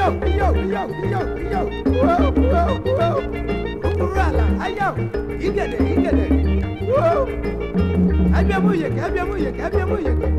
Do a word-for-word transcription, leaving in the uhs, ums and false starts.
ayo, ayo, ayo, ayo, ayo. Whoa, whoa, whoa. Umbrella, ayo. You get it, you get it. Whoa. Abia music, abia music, abia music.